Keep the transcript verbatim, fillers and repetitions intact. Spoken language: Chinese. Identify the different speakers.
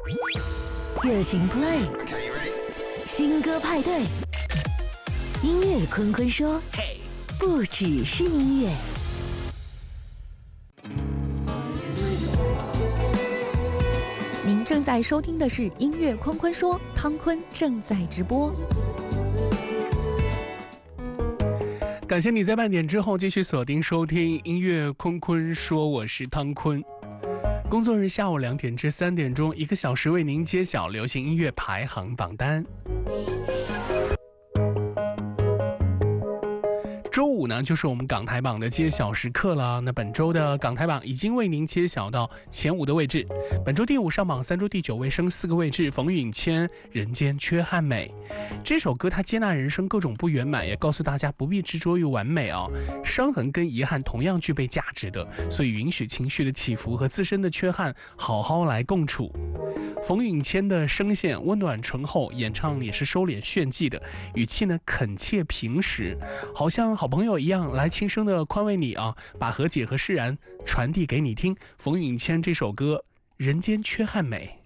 Speaker 1: 热情 play， 新歌派对，音乐坤坤说，不只是音乐。
Speaker 2: 您正在收听的是音乐坤坤说，汤坤正在直播。
Speaker 3: 感谢你在半点之后继续锁定收听音乐坤坤说，我是汤坤。工作日下午两点至三点钟，一个小时为您揭晓流行音乐排行榜单。周五呢，就是我们港台榜的揭晓时刻了。那本周的港台榜已经为您揭晓到前五的位置。本周第五上榜，三周第九位升四个位置。冯允谦《人间缺憾美》这首歌，它接纳人生各种不圆满，也告诉大家不必执着于完美啊、哦，伤痕跟遗憾同样具备价值的，所以允许情绪的起伏和自身的缺憾好好来共处。冯允谦的声线温暖醇厚，演唱也是收敛炫技的，语气呢恳切平实，好像好朋友一样来轻声的宽慰你啊，把和解和释然传递给你听。冯允谦这首歌《人间缺憾美》。